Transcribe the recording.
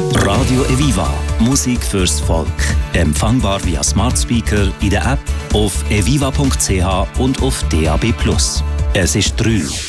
Radio Eviva. Musik fürs Volk. Empfangbar via Smart Speaker in der App, auf eviva.ch und auf DAB+. Es ist 3.